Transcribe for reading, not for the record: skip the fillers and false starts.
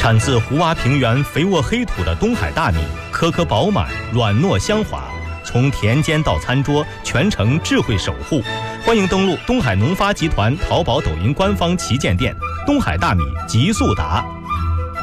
产自胡洼平原肥沃黑土的东海大米，颗颗饱满，软糯香滑，从田间到餐桌，全程智慧守护。欢迎登录东海农发集团淘宝、抖音官方旗舰店“东海大米极速达”。